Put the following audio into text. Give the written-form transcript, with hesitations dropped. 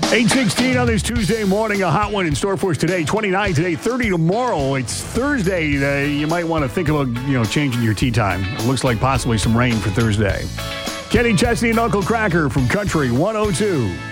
8:16 on this Tuesday morning. A hot one in store for us today. 29 today, 30 tomorrow. It's Thursday. You might want to think about, changing your tea time. It looks like possibly some rain for Thursday. Kenny Chesney and Uncle Cracker from Country 102.